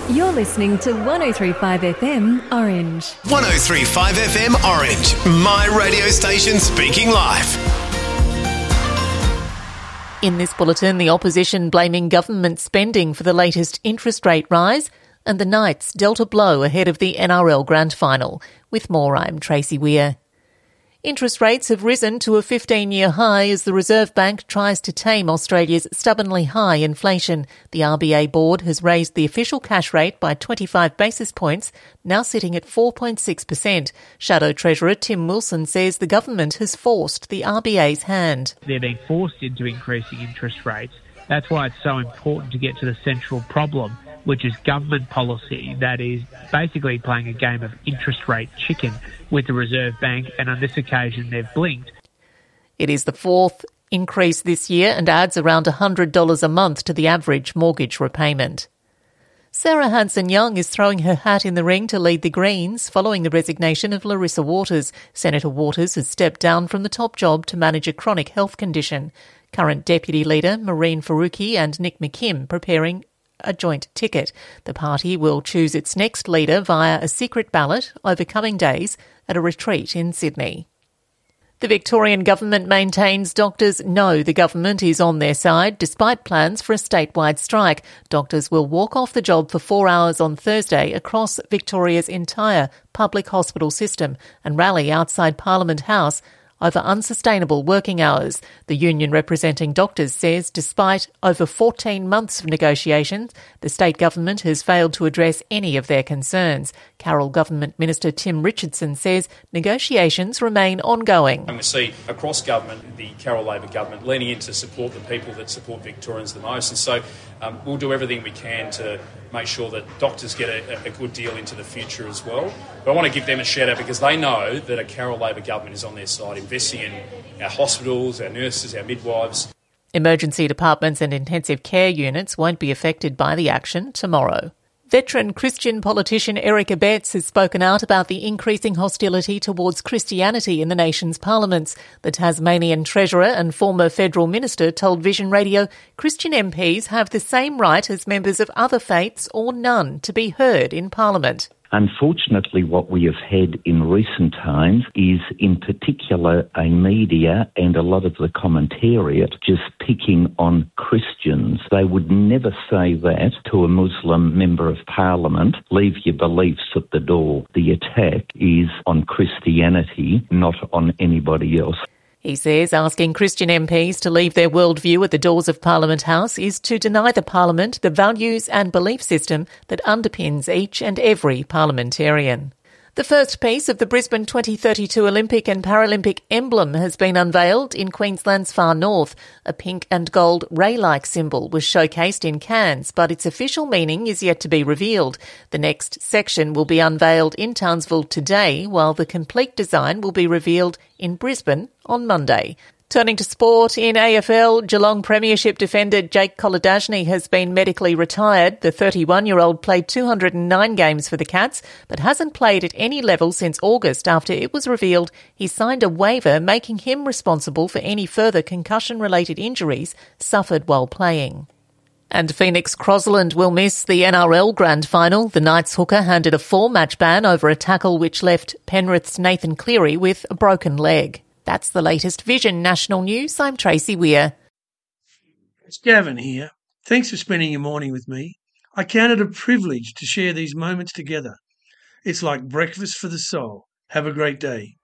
You're listening to 103.5 FM Orange. 103.5 FM Orange, my radio station speaking live. In this bulletin, the opposition blaming government spending for the latest interest rate rise, and the Knights dealt a blow ahead of the NRL Grand Final. With more, I'm Tracy Weir. Interest rates have risen to a 15-year high as the Reserve Bank tries to tame Australia's stubbornly high inflation. The RBA board has raised the official cash rate by 25 basis points, now sitting at 4.6%. Shadow Treasurer Tim Wilson says the government has forced the RBA's hand. They're being forced into increasing interest rates. That's why it's so important to get to the central problem, which is government policy that is basically playing a game of interest rate chicken with the Reserve Bank, and on this occasion they've blinked. It is the fourth increase this year and adds around $100 a month to the average mortgage repayment. Sarah Hanson-Young is throwing her hat in the ring to lead the Greens following the resignation of Larissa Waters. Senator Waters has stepped down from the top job to manage a chronic health condition. Current Deputy Leader Maureen Faruqi and Nick McKim preparing a joint ticket. The party will choose its next leader via a secret ballot over coming days at a retreat in Sydney. The Victorian government maintains doctors know the government is on their side despite plans for a statewide strike. Doctors will walk off the job for 4 hours on Thursday across Victoria's entire public hospital system and rally outside Parliament House over unsustainable working hours. The union representing doctors says despite over 14 months of negotiations, the state government has failed to address any of their concerns. Carroll Government Minister Tim Richardson says negotiations remain ongoing. And we see across government, the Carroll Labor government leaning in to support the people that support Victorians the most. And so we'll do everything we can to make sure that doctors get a good deal into the future as well. But I want to give them a shout out because they know that a Carroll Labor government is on their side, investing in our hospitals, our nurses, our midwives. Emergency departments and intensive care units won't be affected by the action tomorrow. Veteran Christian politician Eric Abetz has spoken out about the increasing hostility towards Christianity in the nation's parliaments. The Tasmanian Treasurer and former federal minister told Vision Radio Christian MPs have the same right as members of other faiths or none to be heard in Parliament. Unfortunately, what we have had in recent times is, in particular, a media and a lot of the commentariat just picking on Christians. They would never say that to a Muslim member of Parliament. Leave your beliefs at the door. The attack is on Christianity, not on anybody else. He says asking Christian MPs to leave their worldview at the doors of Parliament House is to deny the Parliament the values and belief system that underpins each and every parliamentarian. The first piece of the Brisbane 2032 Olympic and Paralympic emblem has been unveiled in Queensland's far north. A pink and gold ray-like symbol was showcased in Cairns, but its official meaning is yet to be revealed. The next section will be unveiled in Townsville today, while the complete design will be revealed in Brisbane on Monday. Turning to sport, in AFL, Geelong Premiership defender Jake Kolodjasny has been medically retired. The 31-year-old played 209 games for the Cats, but hasn't played at any level since August after it was revealed he signed a waiver making him responsible for any further concussion-related injuries suffered while playing. And Phoenix Crossland will miss the NRL Grand Final. The Knights hooker handed a 4-match ban over a tackle which left Penrith's Nathan Cleary with a broken leg. That's the latest Vision National News. I'm Tracy Weir. It's Gavin here. Thanks for spending your morning with me. I count it a privilege to share these moments together. It's like breakfast for the soul. Have a great day.